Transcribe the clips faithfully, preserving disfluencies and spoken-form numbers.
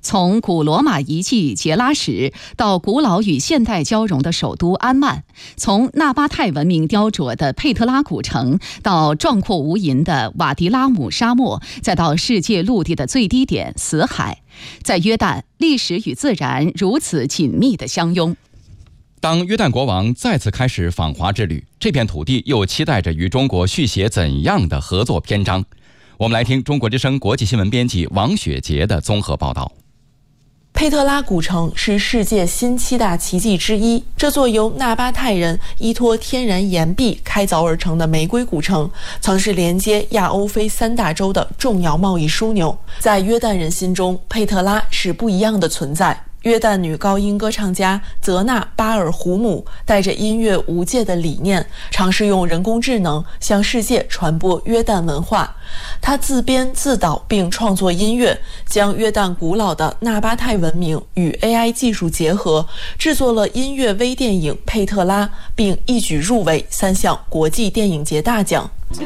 从古罗马遗迹杰拉什到古老与现代交融的首都安曼，从纳巴泰文明雕琢的佩特拉古城到壮阔无垠的瓦迪拉姆沙漠，再到世界陆地的最低点死海，在约旦，历史与自然如此紧密的相拥。 当约旦国王再次开始访华之旅，这片土地又期待着与中国续写怎样的合作篇章？我们来听中国之声国际新闻编辑王雪杰的综合报道。 佩特拉古城是世界新七大奇迹之一，这座由纳巴泰人依托天然岩壁开凿而成的玫瑰古城，曾是连接亚欧非三大洲的重要贸易枢纽。在约旦人心中，佩特拉是不一样的存在。约旦女高音歌唱家泽纳巴尔胡姆带着音乐无界的理念，尝试用人工智能向世界传播约旦文化。她自编自导并创作音乐，将约旦古老的纳巴泰文明与 A I 技术结合，制作了音乐微电影《佩特拉》，并一举入围三项国际电影节大奖。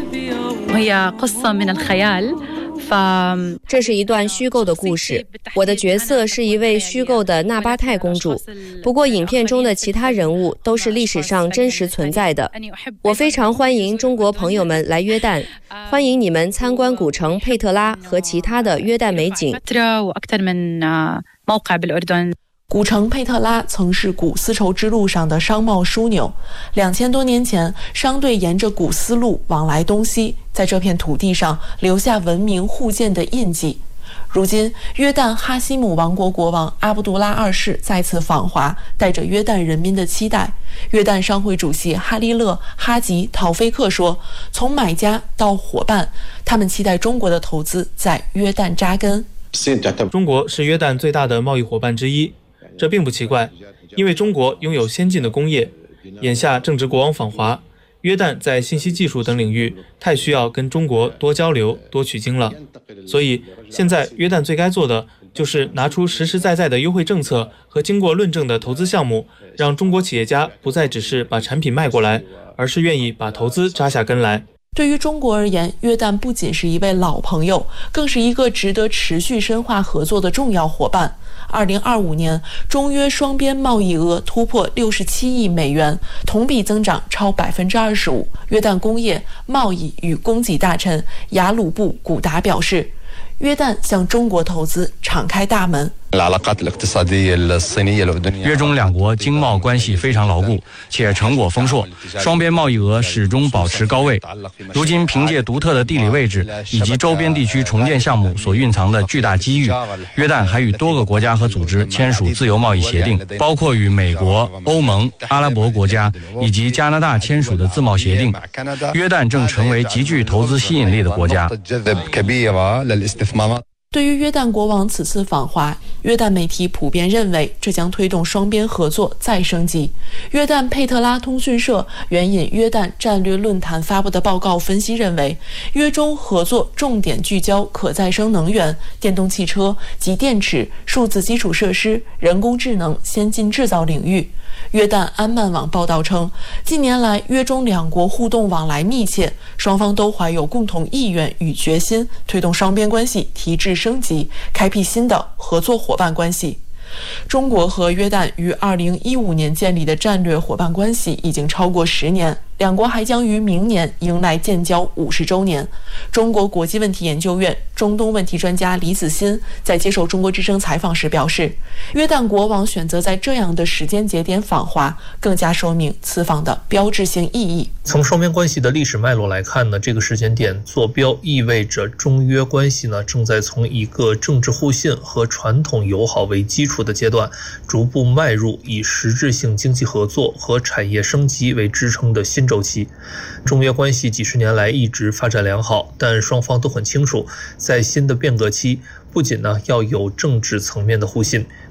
这是一段虚构的故事，我的角色是一位虚构的纳巴泰公主，不过影片中的其他人物都是历史上真实存在的。我非常欢迎中国朋友们来约旦，欢迎你们参观古城佩特拉和其他的约旦美景。 古城佩特拉曾是古丝绸之路上的商贸枢纽，两千多年前，商队沿着古丝路往来东西，在这片土地上留下文明互鉴的印记。如今，约旦哈希姆王国国王阿卜杜拉二世再次访华，带着约旦人民的期待。约旦商会主席哈利勒·哈吉·陶菲克说：“从买家到伙伴，他们期待中国的投资在约旦扎根。” 中国是约旦最大的贸易伙伴之一。这并不奇怪，因为中国拥有先进的工业。眼下正值国王访华，约旦在信息技术等领域太需要跟中国多交流、多取经了。所以现在约旦最该做的就是拿出实实在在的优惠政策和经过论证的投资项目，让中国企业家不再只是把产品卖过来，而是愿意把投资扎下根来。 对于中国而言，约旦不仅是一位老朋友，更是一个值得持续深化合作的重要伙伴。二零二五年，中约双边贸易额突破六十七亿美元，同比增长超百分之二十五。约旦工业、贸易与供给大臣雅鲁布古达表示，约旦向中国投资敞开大门。 约中两国经贸关系非常牢固，且成果丰硕，双边贸易额始终保持高位。如今凭借独特的地理位置以及周边地区重建项目所蕴藏的巨大机遇，约旦还与多个国家和组织签署自由贸易协定，包括与美国、欧盟、阿拉伯国家以及加拿大签署的自贸协定。约旦正成为极具投资吸引力的国家。 对于约旦国王此次访华，约旦媒体普遍认为这将推动双边合作再升级。约旦佩特拉通讯社援引约旦战略论坛发布的报告分析认为，约中合作重点聚焦可再生能源、电动汽车及电池、数字基础设施、人工智能、先进制造领域。约旦安曼网报道称，近年来约中两国互动往来密切，双方都怀有共同意愿与决心，推动双边关系提质升级，开辟新的合作伙伴关系。中国和约旦于二零一五年建立的战略伙伴关系已经超过十年，两国还将于明年迎来建交五十周年。中国国际问题研究院中东问题专家李子欣在接受中国之声采访时表示，约旦国王选择在这样的时间节点访华，更加说明此访的标志性意义。 从双边关系的历史脉络来看呢，这个时间点坐标意味着中约关系呢正在从一个政治互信和传统友好为基础的阶段，逐步迈入以实质性经济合作和产业升级为支撑的新周期。中约关系几十年来一直发展良好，但双方都很清楚，在新的变革期，不仅呢要有政治层面的互信，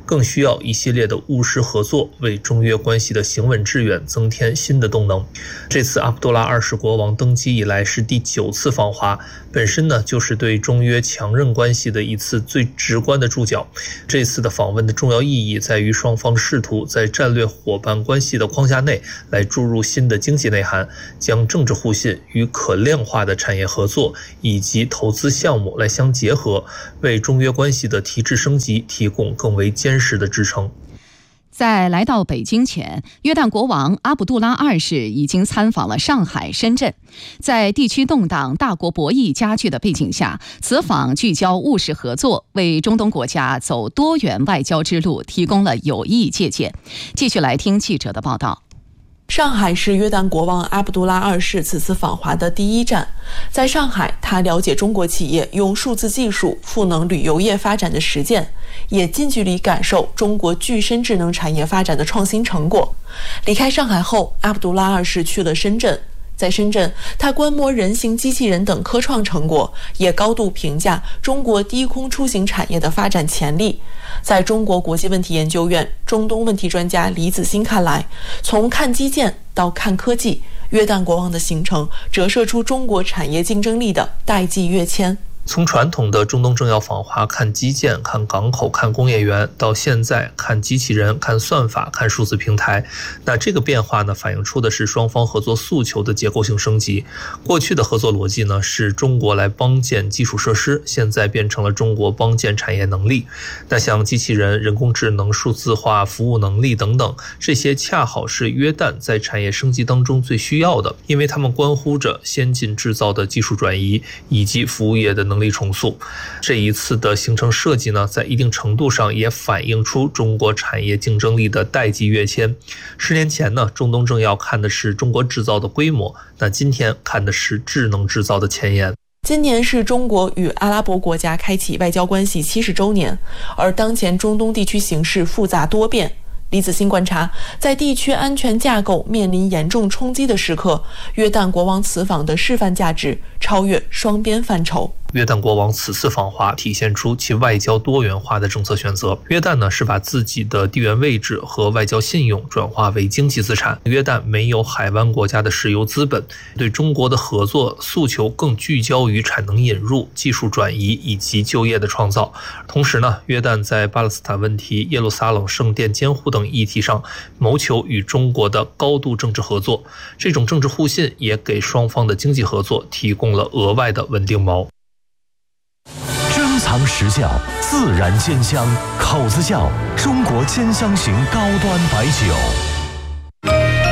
更需要一系列的务实合作，为中约关系的行稳致远增添新的动能。这次阿卜杜拉二世国王登基以来是第九次访华，本身呢就是对中约强韧关系的一次最直观的注脚。这次的访问的重要意义在于双方试图在战略伙伴关系的框架内来注入新的经济内涵，将政治互信与可量化的产业合作以及投资项目来相结合，为中约关系的提质升级提供更为坚实的支撑。 在来到北京前，约旦国王阿卜杜拉二世已经参访了上海、深圳。在地区动荡、大国博弈加剧的背景下，此访聚焦务实合作，为中东国家走多元外交之路提供了有益借鉴。继续来听记者的报道。 上海是约旦国王阿卜杜拉二世此次访华的第一站。在上海，他了解中国企业用数字技术赋能旅游业发展的实践，也近距离感受中国具身智能产业发展的创新成果。离开上海后，阿卜杜拉二世去了深圳。在深圳，他观摩人形机器人等科创成果，也高度评价中国低空出行产业的发展潜力。在中国国际问题研究院中东问题专家李子欣看来，从看基建到看科技，约旦国王的行程折射出中国产业竞争力的代际跃迁。 从传统的中东政要访华看基建、看港口、看工业园，到现在看机器人、看算法、看数字平台，那这个变化呢，反映出的是双方合作诉求的结构性升级。过去的合作逻辑呢，是中国来帮建基础设施，现在变成了中国帮建产业能力。那像机器人、人工智能、数字化、服务能力等等，这些恰好是约旦在产业升级当中最需要的，因为它们关乎着先进制造的技术转移以及服务业的能力重塑。这一次的行程设计呢，在一定程度上也反映出中国产业竞争力的代际跃迁。十年前呢，中东政要看的是中国制造的规模，那今天看的是智能制造的前沿。 今年是中国与阿拉伯国家开启外交关系七十周年，而当前中东地区形势复杂多变。李子欣观察，在地区安全架构面临严重冲击的时刻，约旦国王此访的示范价值超越双边范畴。 约旦国王此次访华体现出其外交多元化的政策选择。约旦呢是把自己的地缘位置和外交信用转化为经济资产。约旦没有海湾国家的石油资本，对中国的合作诉求更聚焦于产能引入、技术转移以及就业的创造。同时呢，约旦在巴勒斯坦问题、耶路撒冷圣殿监护等议题上谋求与中国的高度政治合作。这种政治互信也给双方的经济合作提供了额外的稳定锚。 珍藏实窖，自然煎香，口子窖，中国煎香型高端白酒。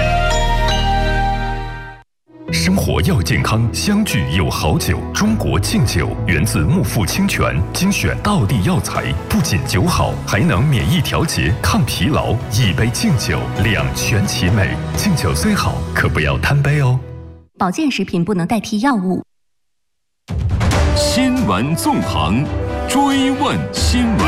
生活要健康，相聚有好酒。中国敬酒源自木富清泉，精选道地药材，不仅酒好，还能免疫调节、抗疲劳。一杯敬酒，两全其美。敬酒虽好，可不要贪杯哦。 保健食品不能代替药物。 新闻纵横，追问新闻。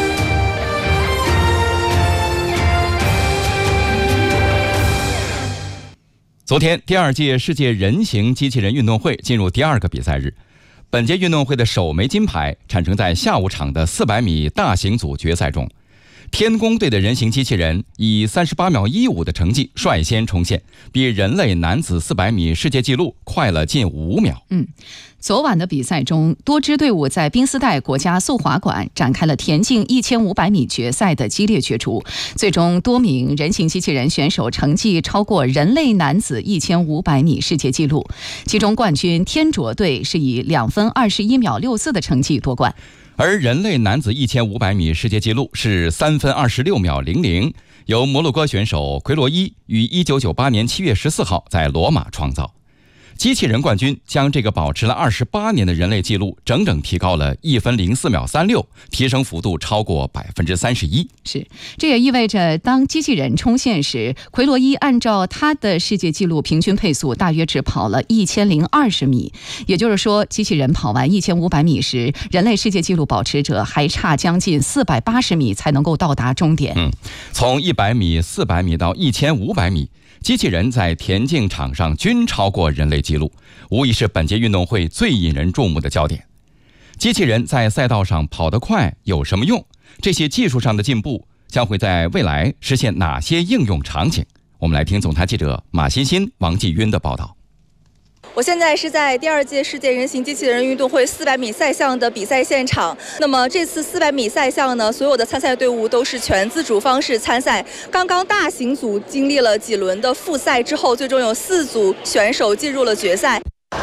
昨天，第二届世界人形机器人运动会进入第二个比赛日。本届运动会的首枚金牌产生在下午场的四百米大型组决赛中。天宫队的人形机器人以三十八秒一五的成绩率先冲线，比人类男子四百米世界纪录快了近五秒。 嗯，昨晚的比赛中，多支队伍在宾斯代国家速滑馆展开了田径一千五百米决赛的激烈角逐，最终多名人形机器人选手成绩超过人类男子一千五百米世界纪录，其中冠军天卓队是以两分二十一秒六四的成绩夺冠。 而人类男子一千五百米世界纪录是三分二十六秒零零，由摩洛哥选手奎罗伊于一九九八年七月十四号在罗马创造。机器人冠军将这个保持了二十八年的人类纪录整整提高了一分零四秒三六，提升幅度超过百分之三十一。 是，这也意味着当机器人冲线时，奎罗伊按照他的世界纪录平均配速大约只跑了一千零二十米，也就是说，机器人跑完一千五百米时，人类世界纪录保持者还差将近四百八十米才能够到达终点。 嗯，从一百米、四百米到一千五百米。机器人在田径场上均超过人类纪录，无疑是本届运动会最引人注目的焦点。机器人在赛道上跑得快有什么用？这些技术上的进步将会在未来实现哪些应用场景？我们来听总台记者马欣欣、王继晕的报道。 我现在是在第二届世界人形机器人运动会四百米赛项的比赛现场。那么这次四百米赛项呢，所有的参赛队伍都是全自主方式参赛。刚刚大型组经历了几轮的复赛之后，最终有四组选手进入了决赛。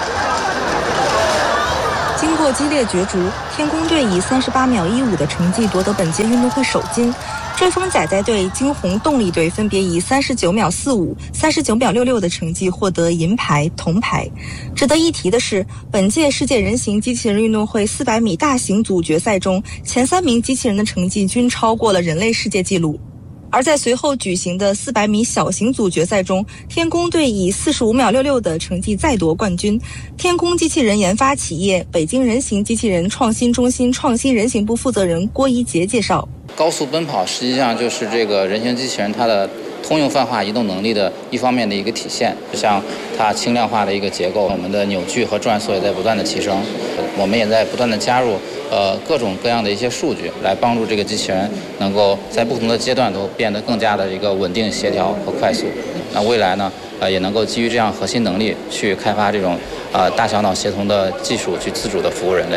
经过激烈角逐，天宫队以三十八秒一五的成绩夺得本届运动会首金。追风仔仔队、惊鸿动力队分别以三十九秒四五、三十九秒六六的成绩获得银牌、铜牌。值得一提的是，本届世界人形机器人运动会四百米大型组决赛中，前三名机器人的成绩均超过了人类世界纪录。而在随后举行的四百米小型组决赛中，天宫队以四十五秒六六的成绩再夺冠军。天宫机器人研发企业北京人形机器人创新中心创新人形部负责人郭一杰介绍， 高速奔跑实际上就是这个人形机器人它的通用泛化移动能力的一方面的一个体现，像它轻量化的一个结构，我们的扭矩和转速也在不断的提升，我们也在不断的加入呃各种各样的一些数据，来帮助这个机器人能够在不同的阶段都变得更加的一个稳定、协调和快速。那未来呢，呃也能够基于这样核心能力去开发这种呃大小脑协同的技术，去自主的服务人类。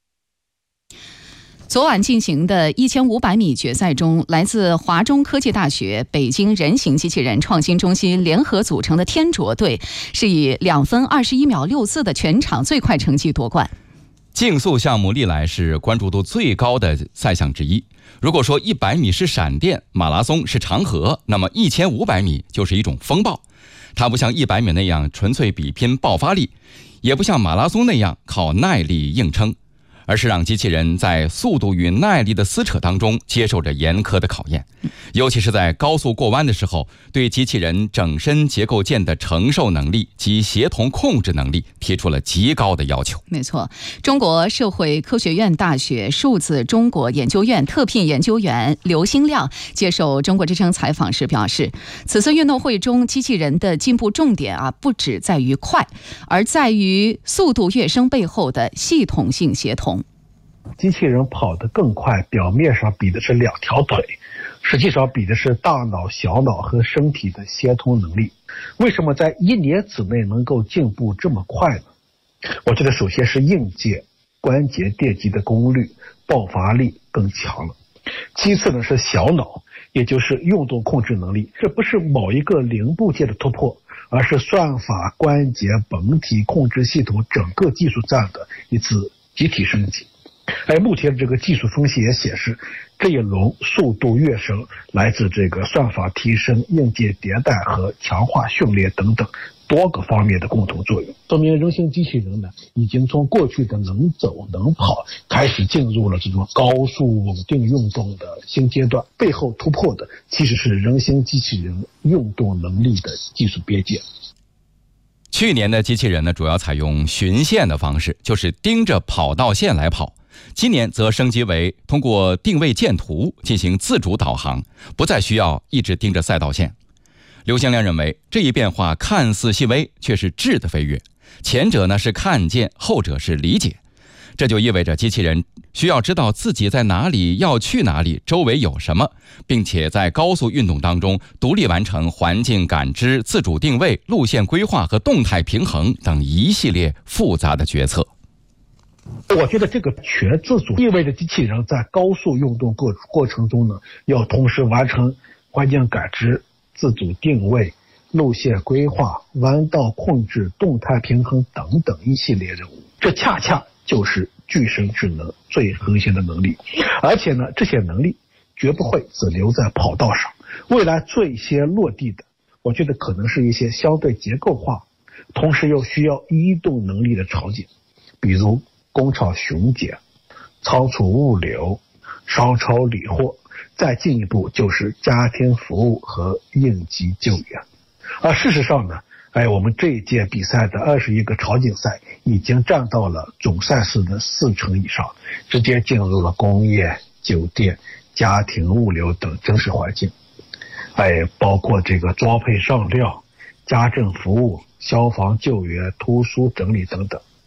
昨晚进行的一千五百米决赛中，来自华中科技大学、北京人形机器人创新中心联合组成的天卓队是以两分二十一秒六四的全场最快成绩夺冠。 竞速项目历来是关注度最高的赛项之一。如果说一百米是闪电，马拉松是长河，那么一千五百米就是一种风暴。它不像一百米那样纯粹比拼爆发力，也不像马拉松那样靠耐力硬撑，而是让机器人在速度与耐力的撕扯当中接受着严苛的考验，尤其是在高速过弯的时候，对机器人整身结构件的承受能力及协同控制能力提出了极高的要求。 没错，中国社会科学院大学数字中国研究院特聘研究员刘兴亮接受中国之声采访时表示，此次运动会中机器人的进步重点啊，不只在于快，而在于速度跃升背后的系统性协同。 机器人跑得更快，表面上比的是两条腿，实际上比的是大脑、小脑和身体的协同能力。为什么在一年之内能够进步这么快呢？我觉得首先是硬件关节电极的功率、爆发力更强了。其次呢是小脑，也就是运动控制能力。这不是某一个零部件的突破，而是算法、关节、本体控制系统整个技术站的一次集体升级。而目前这个技术分析也显示，这一轮速度跃升来自这个算法提升、硬件迭代和强化训练等等多个方面的共同作用，说明人形机器人呢已经从过去的能走能跑开始进入了这种高速稳定运动的新阶段，背后突破的其实是人形机器人运动能力的技术边界。 去年的机器人呢，主要采用循线的方式，就是盯着跑道线来跑。今年则升级为通过定位箭图进行自主导航，不再需要一直盯着赛道线。刘兴亮认为，这一变化看似细微，却是质的飞跃。前者呢是看见，后者是理解。这就意味着机器人需要知道自己在哪里，要去哪里，周围有什么，并且在高速运动当中独立完成环境感知、自主定位、路线规划和动态平衡等一系列复杂的决策。 我觉得这个全自主意味着机器人在高速运动过过程中呢，要同时完成环境感知、自主定位、路线规划、弯道控制、动态平衡等等一系列任务。这恰恰就是具身智能最核心的能力，而且呢，这些能力绝不会只留在跑道上。未来最先落地的，我觉得可能是一些相对结构化，同时又需要移动能力的场景，比如工厂巡检、仓储物流、商超理货，再进一步就是家庭服务和应急救援。而事实上呢，哎，我们这一届比赛的二十一个场景赛已经占到了总赛事的四成以上，直接进入了工业、酒店、家庭物流等真实环境，哎，包括这个装配上料、家政服务、消防救援、图书整理等等。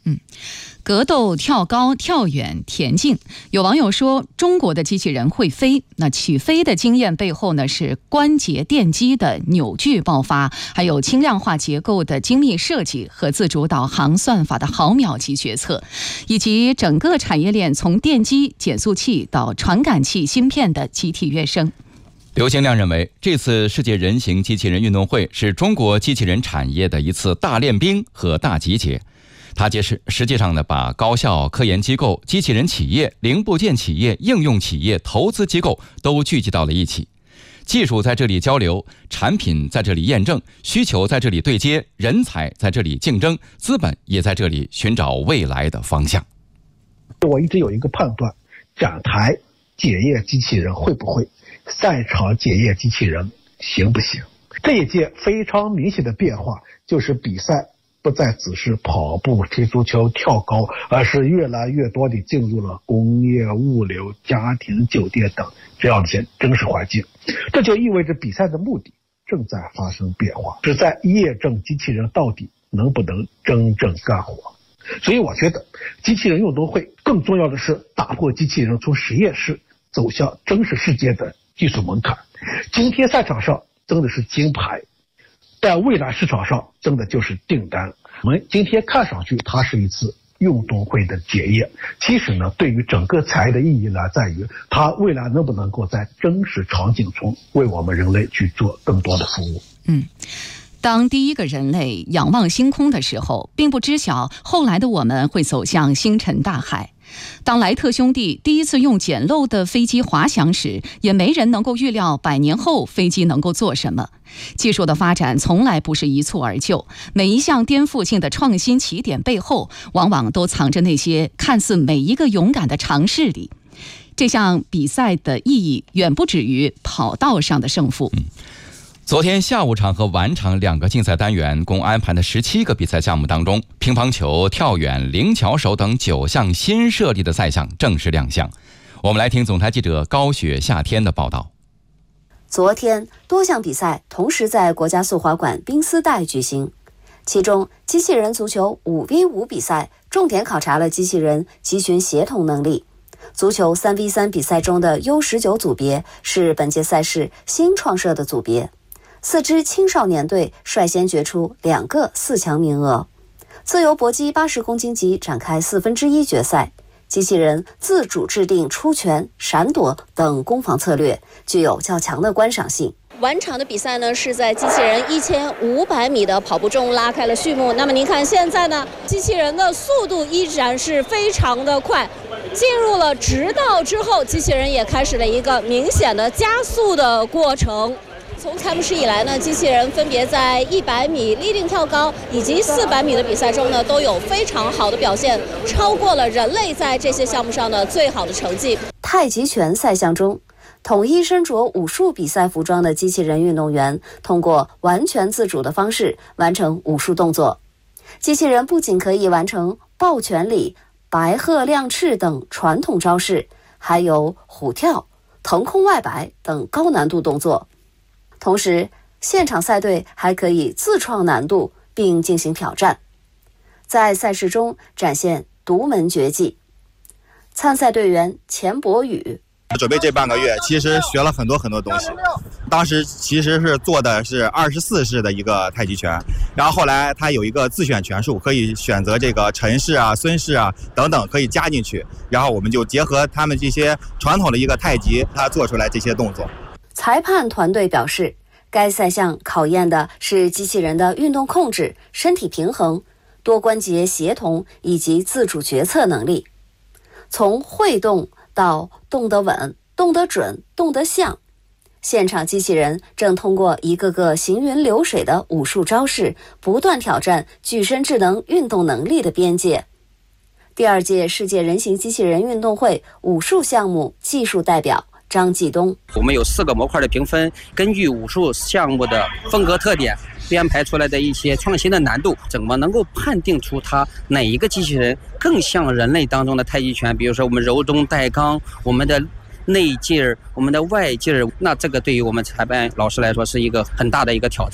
嗯，格斗、跳高、跳远、田径，有网友说中国的机器人会飞。那起飞的经验背后呢，是关节电机的扭矩爆发，还有轻量化结构的精密设计和自主导航算法的毫秒级决策，以及整个产业链从电机、减速器到传感器、芯片的集体跃升。 刘兴亮认为，这次世界人形机器人运动会是中国机器人产业的一次大练兵和大集结。他揭示，实际上呢，把高校、科研机构、机器人企业、零部件企业、应用企业、投资机构都聚集到了一起，技术在这里交流，产品在这里验证，需求在这里对接，人才在这里竞争，资本也在这里寻找未来的方向。 我一直有一个判断，展台检验机器人会不会，赛场检验机器人行不行。这一届非常明显的变化就是比赛不再只是跑步、踢足球、跳高，而是越来越多地进入了工业、物流、家庭、酒店等这样的一些真实环境。这就意味着比赛的目的正在发生变化，是在验证机器人到底能不能真正干活。所以我觉得机器人运动会更重要的是打破机器人从实验室走向真实世界的技术门槛。今天赛场上真的是金牌，但未来市场上真的就是订单。我们今天看上去它是一次运动会的检验，其实呢，对于整个产业的意义呢，在于它未来能不能够在真实场景中为我们人类去做更多的服务。 嗯。当第一个人类仰望星空的时候，并不知晓后来的我们会走向星辰大海。当莱特兄弟第一次用简陋的飞机滑翔时，也没人能够预料百年后飞机能够做什么。技术的发展从来不是一蹴而就，每一项颠覆性的创新起点背后，往往都藏着那些看似每一个勇敢的尝试里。这项比赛的意义远不止于跑道上的胜负。 嗯昨天下午场和晚场两个竞赛单元共安排的十七个比赛项目当中，乒乓球、跳远、灵巧手等九项新设立的赛项正式亮相。我们来听总台记者高雪夏天的报道。 昨天，多项比赛同时在国家速滑馆冰丝带举行，其中机器人足球 五 V 五 比赛重点考察了机器人集群协同能力。足球 三 V 三 比赛中的 U 十九 组别是本届赛事新创设的组别。四支青少年队率先决出两个四强名额。自由搏击八十公斤级展开四分之一决赛，机器人自主制定出拳、闪躲等攻防策略，具有较强的观赏性。 晚场的比赛呢，是在机器人一千五百米的跑步中拉开了序幕。那么您看现在呢，机器人的速度依然是非常的快。进入了直道之后，机器人也开始了一个明显的加速的过程。从开幕式以来呢，机器人分别在一百米立定跳高以及四百米的比赛中呢，都有非常好的表现，超过了人类在这些项目上的最好的成绩。 太极拳赛项中，统一身着武术比赛服装的机器人运动员通过完全自主的方式完成武术动作。机器人不仅可以完成抱拳礼、白鹤亮翅等传统招式，还有虎跳、腾空外摆等高难度动作。同时，现场赛队还可以自创难度并进行挑战，在赛事中展现独门绝技。参赛队员钱博宇准备这半个月，其实学了很多很多东西。当时其实是做的是二十四式的一个太极拳，然后后来他有一个自选拳术，可以选择这个陈氏啊、孙氏啊等等，可以加进去。然后我们就结合他们这些传统的一个太极，他做出来这些动作。 裁判团队表示，该赛项考验的是机器人的运动控制、身体平衡、多关节协同以及自主决策能力。从会动到动得稳、动得准、动得像，现场机器人正通过一个个行云流水的武术招式，不断挑战具身智能运动能力的边界。第二届世界人形机器人运动会武术项目技术代表张继东， 我们有四个模块的评分，根据武术项目的风格特点编排出来的一些创新的难度，怎么能够判定出它哪一个机器人更像人类当中的太极拳？比如说我们柔中带刚，我们的内劲儿，我们的外劲儿，那这个对于我们裁判老师来说是一个很大的一个挑战。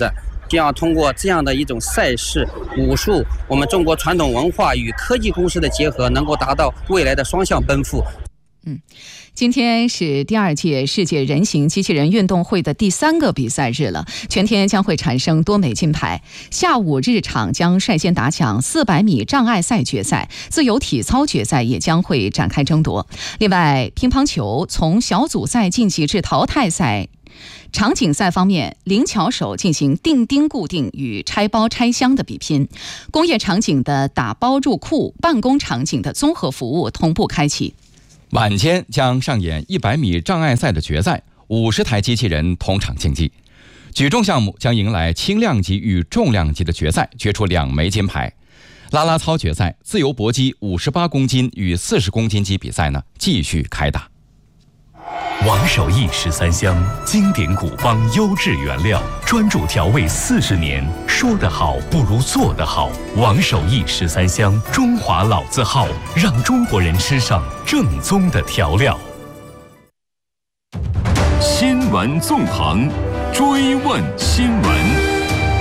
就要通过这样的一种赛事、武术，我们中国传统文化与科技公司的结合，能够达到未来的双向奔赴。 嗯，今天是第二届世界人形机器人运动会的第三个比赛日了，全天将会产生多枚金牌。下午日场将率先打响四百米障碍赛决赛，自由体操决赛也将会展开争夺。另外，乒乓球从小组赛晋级至淘汰赛。场景赛方面，灵巧手进行钉钉固定与拆包拆箱的比拼，工业场景的打包入库，办公场景的综合服务同步开启。 晚间将上演一百米障碍赛的决赛，五十台机器人同场竞技。举重项目将迎来轻量级与重量级的决赛，决出两枚金牌。啦啦操决赛，自由搏击五十八公斤与四十公斤级比赛呢继续开打。 王守义十三香，经典古方优质原料，专注调味四十年。说得好不如做得好。王守义十三香，中华老字号，让中国人吃上正宗的调料。 新闻纵横，追问新闻。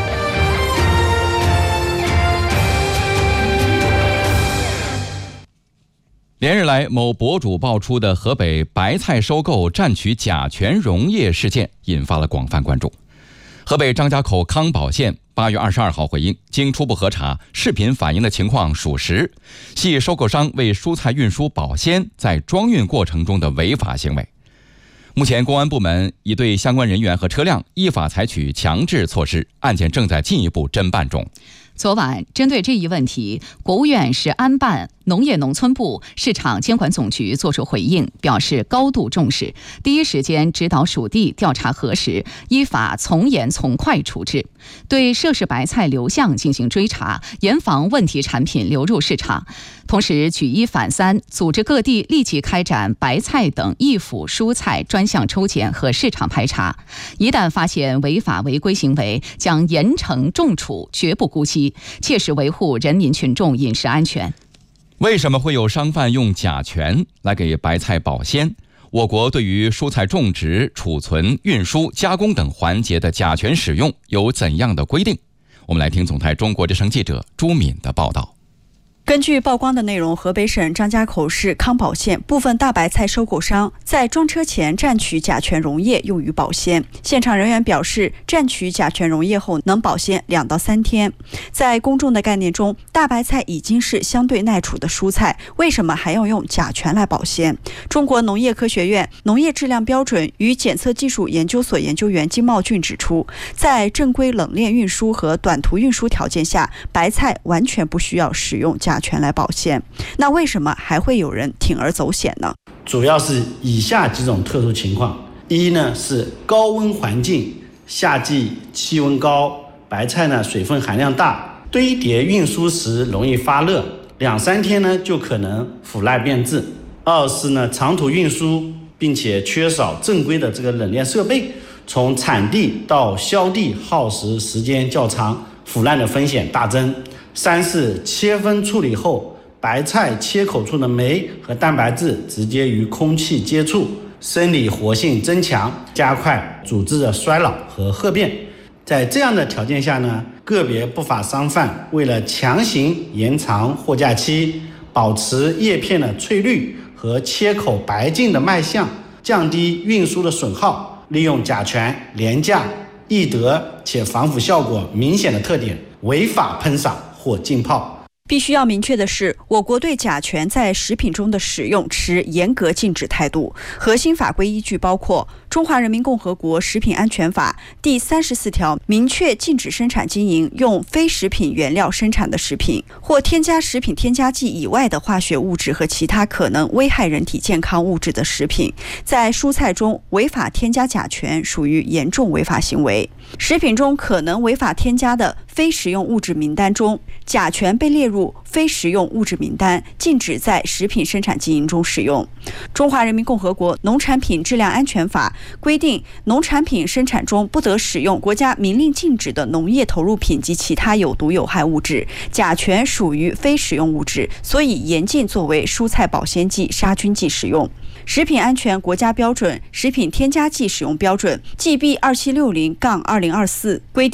连日来，某博主爆出的河北白菜收购占取甲醛溶液事件引发了广泛关注。河北张家口康保县八月二十二号回应，经初步核查，视频反映的情况属实，系收购商为蔬菜运输保鲜在装运过程中的违法行为。目前，公安部门已对相关人员和车辆依法采取强制措施，案件正在进一步侦办中。 昨晚，针对这一问题，国务院市安办、农业农村部、市场监管总局作出回应，表示高度重视，第一时间指导属地调查核实，依法从严从快处置，对涉事白菜流向进行追查，严防问题产品流入市场。同时，举一反三，组织各地立即开展白菜等易腐蔬菜专项抽检和市场排查，一旦发现违法违规行为，将严惩重处，绝不姑息，切实维护人民群众饮食安全。 为什么会有商贩用甲醛来给白菜保鲜？我国对于蔬菜种植、储存、运输、加工等环节的甲醛使用有怎样的规定？我们来听总台中国之声记者朱敏的报道。 根据曝光的内容，河北省张家口市康保县部分大白菜收购商在装车前蘸取甲醛溶液用于保鲜。现场人员表示，蘸取甲醛溶液后能保鲜两到三天。在公众的概念中，大白菜已经是相对耐储的蔬菜，为什么还要用甲醛来保鲜？中国农业科学院农业质量标准与检测技术研究所研究员金茂俊指出，在正规冷链运输和短途运输条件下，白菜完全不需要使用甲醛甲醛来保鲜，那为什么还会有人铤而走险呢？ 主要是以下几种特殊情况：一呢是高温环境，夏季气温高，白菜呢水分含量大，堆叠运输时容易发热，两三天呢就可能腐烂变质；二是呢长途运输，并且缺少正规的这个冷链设备，从产地到销地耗时时间较长，腐烂的风险大增。三是切分处理后，白菜切口处的酶和蛋白质直接与空气接触，生理活性增强，加快组织的衰老和褐变。在这样的条件下呢，个别不法商贩为了强行延长货架期，保持叶片的翠绿和切口白净的卖相，降低运输的损耗，利用甲醛廉价、易得且防腐效果明显的特点，违法喷洒或浸泡。 必须要明确的是，我国对甲醛在食品中的使用持严格禁止态度。核心法规依据包括《中华人民共和国食品安全法》第三十四条，明确禁止生产经营用非食品原料生产的食品，或添加食品添加剂以外的化学物质和其他可能危害人体健康物质的食品。在蔬菜中违法添加甲醛属于严重违法行为。食品中可能违法添加的非食用物质名单中，甲醛被列入非食用物质名单，禁止在食品生产经营中使用。中华人民共和国农产品质量安全法规定，农产品生产中不得使用国家明令禁止的农业投入品及其他有毒有害物质，甲醛属于非食用物质，所以严禁作为蔬菜保鲜剂、杀菌剂使用。食品安全国家标准《食品添加剂使用标准》G B 二七六零杠二零二四规定，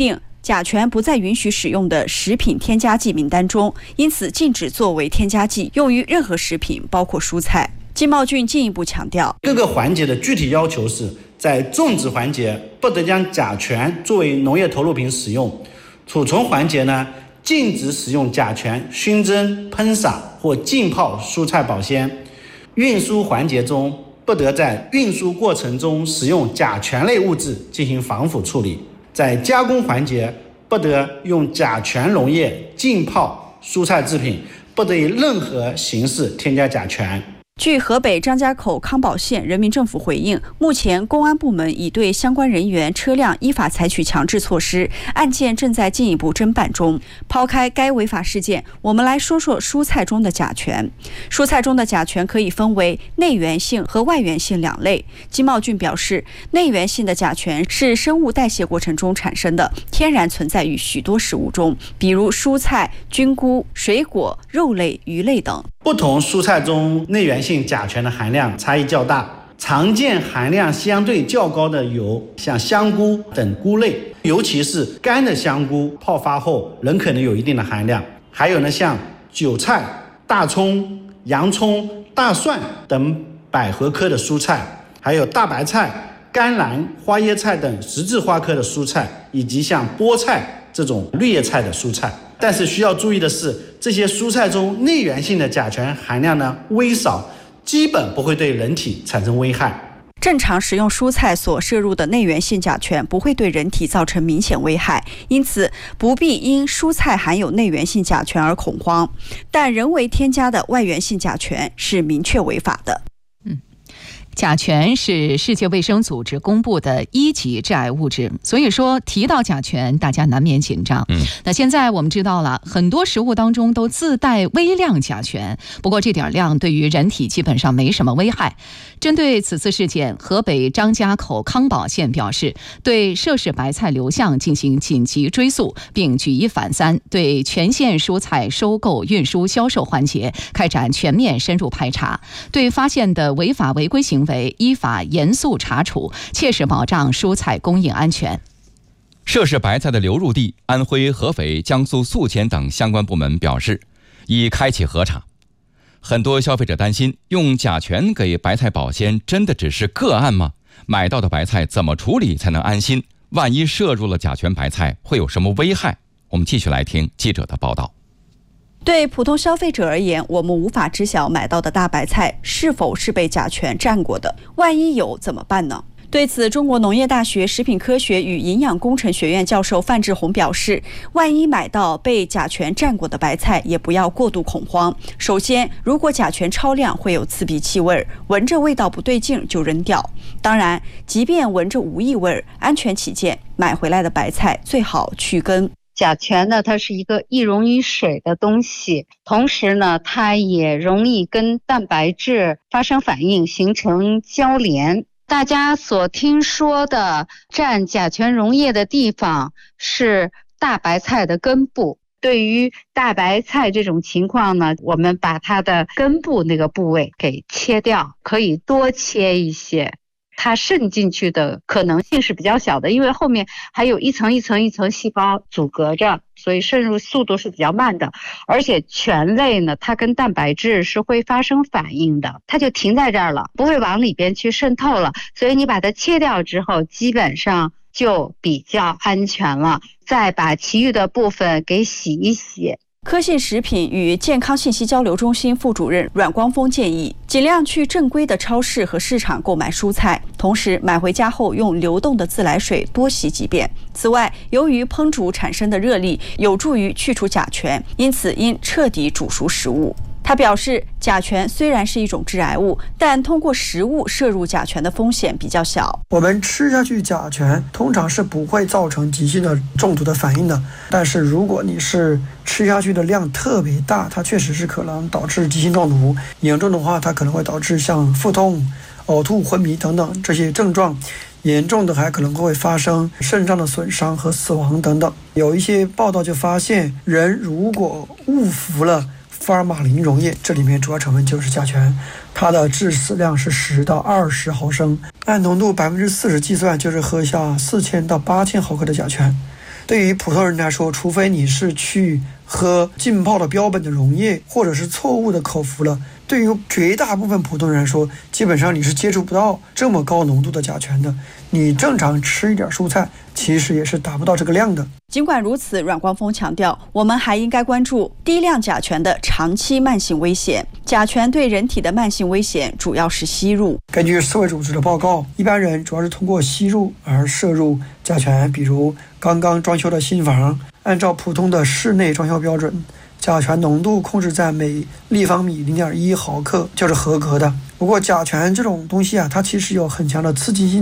甲醛不在允许使用的食品添加剂名单中，因此禁止作为添加剂用于任何食品，包括蔬菜。金茂俊进一步强调， 各个环节的具体要求是在种植环节不得将甲醛作为农业投入品使用，储存环节呢禁止使用甲醛熏蒸、喷洒或浸泡蔬菜保鲜，运输环节中不得在运输过程中使用甲醛类物质进行防腐处理，在加工环节不得用甲醛溶液浸泡蔬菜制品，不得以任何形式添加甲醛。 据河北张家口康保县人民政府回应，目前公安部门已对相关人员、车辆依法采取强制措施，案件正在进一步侦办中。抛开该违法事件，我们来说说蔬菜中的甲醛。蔬菜中的甲醛可以分为内源性和外源性两类。金茂俊表示，内源性的甲醛是生物代谢过程中产生的，天然存在于许多食物中，比如蔬菜、菌菇、水果、肉类、鱼类等。 不同蔬菜中内源性甲醛的含量差异较大，常见含量相对较高的有像香菇等菇类，尤其是干的香菇泡发后仍可能有一定的含量。还有呢，像韭菜、大葱、洋葱、大蒜等百合科的蔬菜，还有大白菜、甘蓝、花椰菜等十字花科的蔬菜，以及像菠菜这种绿叶菜的蔬菜。但是需要注意的是，这些蔬菜中内源性的甲醛含量呢微少，基本不会对人体产生危害。 正常食用蔬菜所摄入的内源性甲醛不会对人体造成明显危害，因此不必因蔬菜含有内源性甲醛而恐慌。但人为添加的外源性甲醛是明确违法的。 甲醛是世界卫生组织公布的一级致癌物质，所以说提到甲醛，大家难免紧张。嗯，那现在我们知道了，很多食物当中都自带微量甲醛，不过这点量对于人体基本上没什么危害。针对此次事件，河北张家口康保县表示，对涉事白菜流向进行紧急追溯，并举一反三，对全县蔬菜收购、运输、销售环节开展全面深入排查，对发现的违法违规行为为依法严肃查处，切实保障蔬菜供应安全。 涉事白菜的流入地安徽、合肥、江苏宿迁等相关部门表示，已开启核查。很多消费者担心，用甲醛给白菜保鲜真的只是个案吗？买到的白菜怎么处理才能安心？万一摄入了甲醛白菜会有什么危害？我们继续来听记者的报道。 对普通消费者而言，我们无法知晓买到的大白菜是否是被甲醛蘸过的，万一有怎么办呢？对此，中国农业大学食品科学与营养工程学院教授范志红表示，万一买到被甲醛蘸过的白菜，也不要过度恐慌。首先，如果甲醛超量会有刺鼻气味，闻着味道不对劲就扔掉。当然，即便闻着无异味，安全起见，买回来的白菜最好去根。 甲醛呢，它是一个易溶于水的东西，同时呢，它也容易跟蛋白质发生反应，形成交联。大家所听说的蘸甲醛溶液的地方是大白菜的根部。对于大白菜这种情况呢，我们把它的根部那个部位给切掉，可以多切一些。它渗进去的可能性是比较小的，因为后面还有一层一层一层细胞阻隔着，所以渗入速度是比较慢的。而且醛类呢，它跟蛋白质是会发生反应的，它就停在这儿了，不会往里边去渗透了。所以你把它切掉之后，基本上就比较安全了。再把其余的部分给洗一洗。 科信食品与健康信息交流中心副主任阮光峰建议，尽量去正规的超市和市场购买蔬菜，同时买回家后用流动的自来水多洗几遍。此外，由于烹煮产生的热力有助于去除甲醛，因此应彻底煮熟食物。他表示，甲醛虽然是一种致癌物，但通过食物摄入甲醛的风险比较小。 我们吃下去甲醛通常是不会造成急性的中毒的反应的，但是如果你是吃下去的量特别大，它确实是可能导致急性中毒，严重的话它可能会导致像腹痛、呕吐、昏迷等等这些症状，严重的还可能会发生肾脏的损伤和死亡等等。有一些报道就发现，人如果误服了福尔马林溶液，这里面主要成分就是甲醛，它的致死量是十到二十毫升，按浓度百分之四十计算，就是喝下四千到八千毫克的甲醛。 对于普通人来说，除非你是去喝浸泡的标本的溶液，或者是错误的口服了，对于绝大部分普通人来说，基本上你是接触不到这么高浓度的甲醛的。你正常吃一点蔬菜，其实也是达不到这个量的。 尽管如此，阮光峰强调，我们还应该关注低量甲醛的长期慢性危险。甲醛对人体的慢性危险主要是吸入。 根据世卫组织的报告，一般人主要是通过吸入而摄入甲醛，比如刚刚装修的新房，按照普通的室内装修标准，甲醛浓度控制在每立方米 零点一毫克就是合格的。不过甲醛这种东西啊，它其实有很强的刺激性。